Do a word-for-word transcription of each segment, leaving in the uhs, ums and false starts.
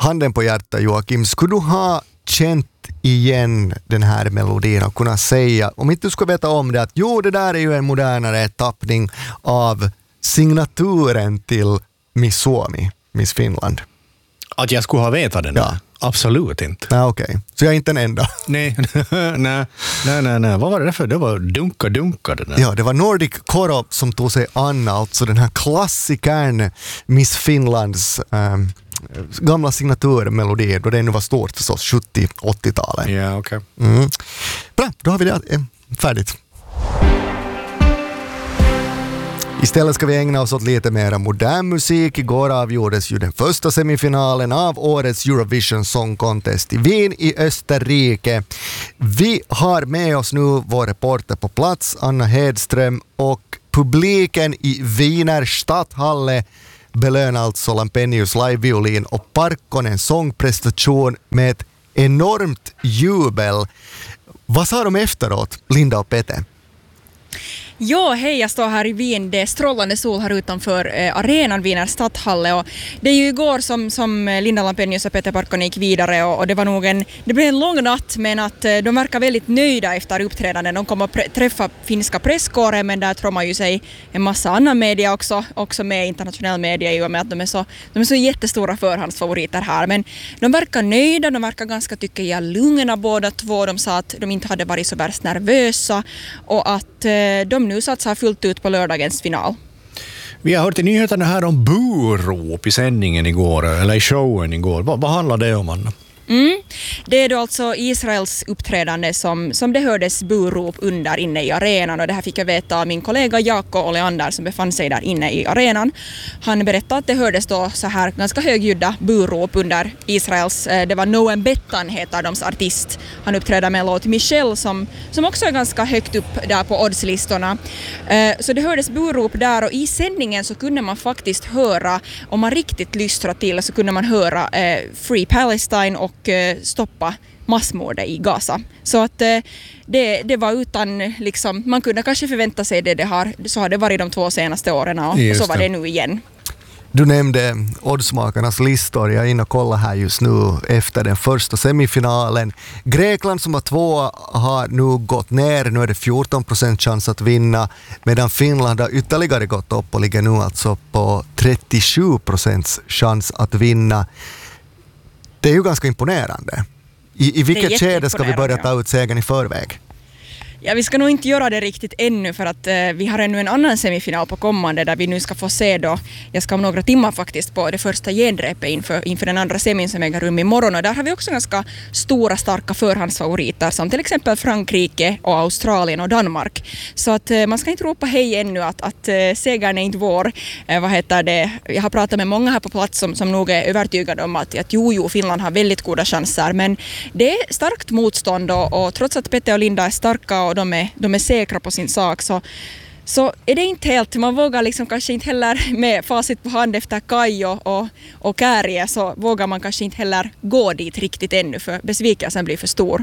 handen på hjärtat, Joakim, skulle du ha känt igen den här melodin och kunna säga, om inte du skulle veta om det, att jo, det där är ju en modernare tappning av signaturen till Miss Suomi, Miss Finland? Att jag skulle ha vetat den? Ja. Absolut inte. Nej, okej. Okay. Så jag är inte en enda. Nej, nej, nej, nej, nej. Vad var det för? Det var dunka, dunka det där. Ja, det var Nordic Koro som tog sig an, alltså den här klassikern Miss Finlands ähm, gamla signaturmelodier, då det ännu var stort förstås, sjuttio-åttiotalet. Ja, okej. Okay. Mm. Bra, då har vi det eh, färdigt. Istället ska vi ägna oss åt lite mer modern musik. Igår avgjordes ju den första semifinalen av årets Eurovision Song Contest i Wien i Österrike. Vi har med oss nu vår reporter på plats, Anna Hedström, och publiken i Wiener Stadthalle belönar alltså Lampenius live-violin och Parkkonens sångprestation med ett enormt jubel. Vad sa de efteråt, Linda och Pete? Ja, hej, jag står här i Wien. Det är strålande sol här utanför eh, arenan Wiener Stadthalle, och det är ju igår som, som Linda Lampenius och Peter Parkkonen gick vidare, och, och det var nog en, det blev en lång natt, men att eh, de verkar väldigt nöjda efter uppträdanden. De kommer att pre- träffa finska presskåren, men där tror man ju sig en massa annan media också, också med internationell media, i och med att de är så, de är så jättestora förhandsfavoriter här. Men de verkar nöjda, de verkar ganska, tycker jag, lugna båda två. De sa att de inte hade varit så värst nervösa, och att eh, de nu satsar fullt ut på lördagens final. Vi har hört i nyheterna här om burop i sändningen igår, eller i showen igår. Vad, vad handlar det om, Anna? Mm. Det är då alltså Israels uppträdande som, som det hördes burop under inne i arenan, och det här fick jag veta av min kollega Jaakko Oleander som befann sig där inne i arenan. Han berättade att det hördes då så här ganska högljudda burop under Israels, det var Noam Bettan heter deras artist. Han uppträdde med en låt Michelle som, som också är ganska högt upp där på oddslistorna. Så det hördes burop där, och i sändningen så kunde man faktiskt höra, om man riktigt lystrade till så kunde man höra eh, Free Palestine och stoppa massmordet i Gaza. Så att det, det var utan, liksom, man kunde kanske förvänta sig det, det har, så har det varit de två senaste åren, och, och så var det nu igen. Du nämnde oddsmakarnas listor. Jag är inne och kollar här just nu efter den första semifinalen. Grekland som var två har nu gått ner. Nu är det fjorton procent chans att vinna, medan Finland har ytterligare gått upp och ligger nu alltså på trettiosju procent chans att vinna. Det är ju ganska imponerande. I, i vilket skede ska vi börja ta ut segern i förväg? Ja, vi ska nog inte göra det riktigt ännu, för att eh, vi har ännu en annan semifinal på kommande där vi nu ska få se då, jag ska om några timmar faktiskt på det första genrepet inför, inför den andra semin som äger rum imorgon, och där har vi också ganska stora starka förhandsfavoriter som till exempel Frankrike och Australien och Danmark. Så att eh, man ska inte ropa hej ännu att, att eh, segern är inte vår. Eh, vad heter det? Jag har pratat med många här på plats som, som nog är övertygade om att, att jo, jo, Finland har väldigt goda chanser, men det är starkt motstånd, och, och trots att Petter och Linda är starka och de är, de är säkra på sin sak, så, så är det inte helt, man vågar liksom kanske inte heller med facit på hand efter Kaj och, och, och Kärje, så vågar man kanske inte heller gå dit riktigt ännu, för besvikelsen blir för stor.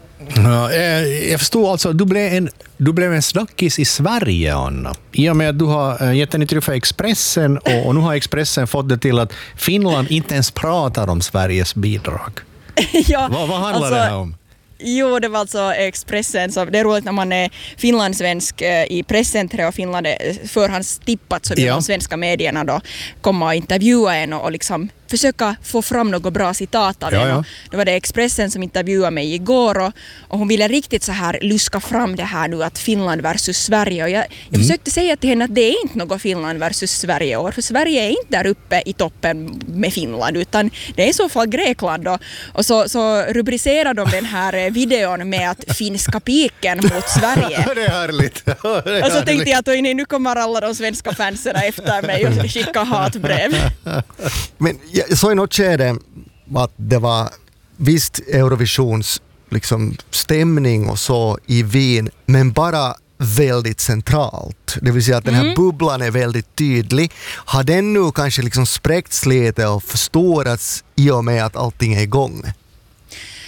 Ja, jag förstår alltså, du blev en, du blev en snackis i Sverige, Anna. I och med att du har gett en intervju för Expressen, och, och nu har Expressen fått det till att Finland inte ens pratar om Sveriges bidrag. Ja, vad, vad handlar alltså, det här om? Jo, det var alltså Expressen. Så det är roligt när man är finlandssvensk i presscentret och Finland är förhandstippat, så ja. De svenska medierna då kommer och intervjua en och, och liksom försöka få fram något bra citat av ja, en. ja. Det var det Expressen som intervjuade mig igår, och, och hon ville riktigt så här luska fram det här nu, att Finland versus Sverige. Och jag, jag mm. försökte säga till henne att det är inte något Finland versus Sverige år, för Sverige är inte där uppe i toppen med Finland, utan det är i så fall Grekland. Och, och så, så rubricerar de den här videon med att finska piken mot Sverige. Det är härligt. Det är och så tänkte härligt. jag att nu kommer alla de svenska fanserna efter mig och skicka hatbrev. Men jag såg i något skede att det var visst Eurovisions liksom stämning och så i Wien, men bara väldigt centralt. Det vill säga att den här mm. bubblan är väldigt tydlig. Har den nu kanske liksom spräckts lite och förstorats i och med att allting är igång?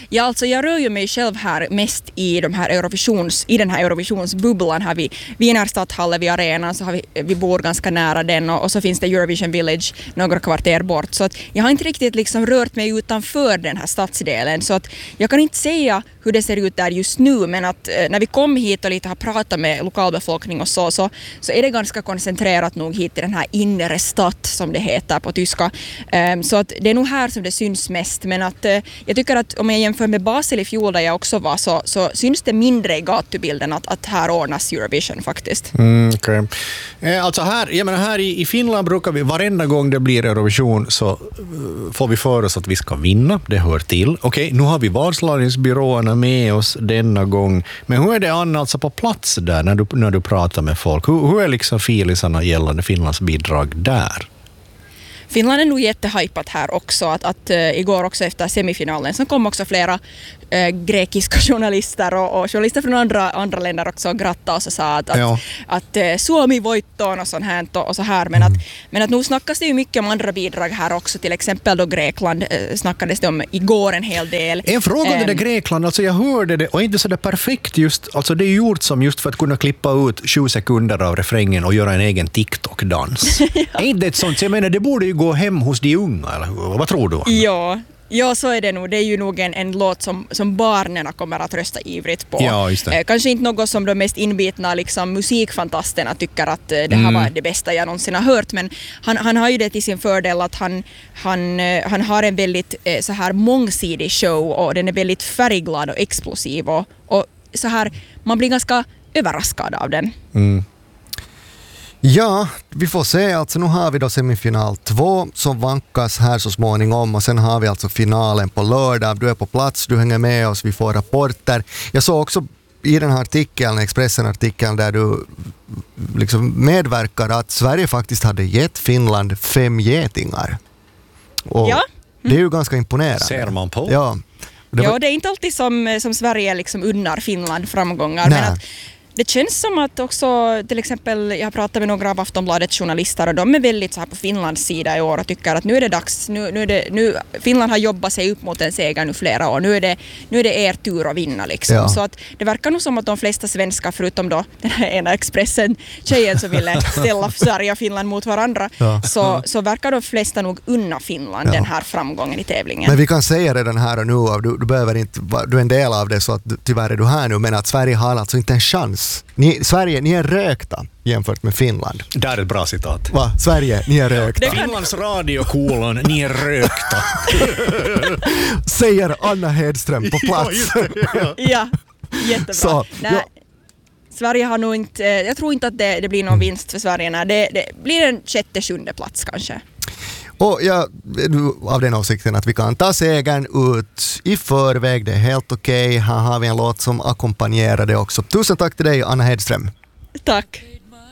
Ja, alltså jag rör ju mig själv här mest i, de här Eurovisions, i den här Eurovisionsbubblan. Här vid Wiener Stadthalle, vid arenan, så har vi, vi bor ganska nära den och, och så finns det Eurovision Village några kvarter bort. Så att jag har inte riktigt liksom rört mig utanför den här stadsdelen. Så att jag kan inte säga hur det ser ut där just nu, men att eh, när vi kom hit och lite har pratat med lokalbefolkning och så, så, så är det ganska koncentrerat nog hit i den här inre stad som det heter på tyska. Um, så att det är nog här som det syns mest, men att uh, jag tycker att om jag jämför med Basel i fjol där jag också var, så, så syns det mindre i gatubilden att, att här ordnas Eurovision faktiskt. Mm, okay. eh, alltså här, jag menar här i, i Finland brukar vi, varenda gång det blir Eurovision så uh, får vi för oss att vi ska vinna, det hör till. Okej, okay, nu har vi vadslagningsbyråerna med oss denna gång, men hur är det Anna alltså på plats där när du, när du pratar med folk? Hur, hur är liksom filisarna gällande Finlands bidrag där? Finland är nog jättehypat här också. Att, att, uh, igår också efter semifinalen så kom också flera uh, grekiska journalister och, och journalister från andra, andra länder också grattade oss och sa att, ja. att, att uh, Suomi voittoon och, sånt här, och så här. Men, mm. att, men att nu snackas det ju mycket om andra bidrag här också. Till exempel då Grekland uh, snackades det om igår en hel del. En fråga om um, det där Grekland, alltså jag hörde det och inte så där perfekt just, alltså det är gjort som just för att kunna klippa ut sju sekunder av refrängen och göra en egen TikTok-dans. ja. Är inte ett sånt, jag menar det borde ju gå hem hos de unga, eller vad tror du? Ja, ja, så är det nog. Det är ju nog en, en låt som, som barnen kommer att rösta ivrigt på. Ja, just det. Eh, kanske inte något som de mest inbitna liksom, musikfantasterna tycker att eh, det här mm. var det bästa jag någonsin har hört, men han, han har ju det till sin fördel att han, han, eh, han har en väldigt eh, så här mångsidig show och den är väldigt färgglad och explosiv och, och så här, man blir ganska överraskad av den. Mm. Ja, vi får se. Alltså nu har vi då semifinal två som vankas här så småningom och sen har vi alltså finalen på lördag. Du är på plats, du hänger med oss, vi får rapporter. Jag såg också i den här artikeln, Expressen-artikeln där du liksom medverkar att Sverige faktiskt hade gett Finland fem getingar. Och ja. Det är ju ganska imponerande. Ser man på. Ja, det, var... ja, det är inte alltid som, som Sverige liksom unnar Finland framgångar. Nej. Men att det känns som att också, till exempel, jag har pratat med några av Aftonbladets journalister och de är väldigt så här på Finlands sida i år och tycker att nu är det dags, nu, nu är det, nu, Finland har jobbat sig upp mot en seger nu flera år, nu är det, nu är det er tur att vinna liksom. Ja. Så att det verkar nog som att de flesta svenskar, förutom då den här ena Expressen-tjejen som ville ställa Sverige och Finland mot varandra, ja. så, så verkar de flesta nog unna Finland ja. den här framgången i tävlingen. Men vi kan säga redan här och nu, du, du behöver inte, du är en del av det så att du, tyvärr är du här nu, men att Sverige har alltså inte en chans. Ni, Sverige, ni är rökta jämfört med Finland. Det är ett bra citat. Va? Sverige, ni är rökta. Kan... Finlands radio kolon, ni är rökta. Säger Anna Hedström på plats. Ja, ja. ja jättebra. Så, Nej, ja. Sverige har nog inte, jag tror inte att det, det blir någon vinst för Sverige. Nej. Det, det blir en sjätte, sjunde plats kanske. Och jag är av den åsikten att vi kan ta segern ut i förväg, det är helt okej. Okay. Här har vi en låt som ackompanjerar det också. Tusen tack till dig, Anna Hedström. Tack.